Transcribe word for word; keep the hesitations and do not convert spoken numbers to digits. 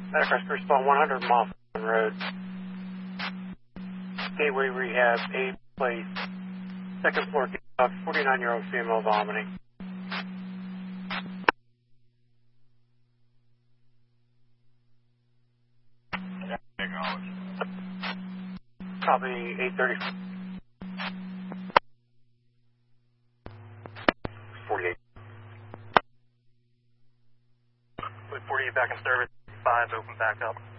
Medical Response one hundred Moffman Road. Gateway Rehab, eighth place. Second floor, forty-nine-year-old female vomiting. Copy eight thirty. forty-eight. With forty-eight back in service, five open back up.